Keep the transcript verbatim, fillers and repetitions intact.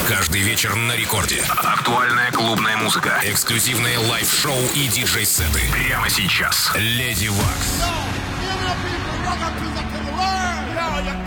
Каждый вечер на рекорде. Актуальная клубная музыка, эксклюзивные лайв-шоу и диджей-сеты. Прямо сейчас. Леди Вакс. Yo, give it up, people. Rock up, people, to the world. Yo, you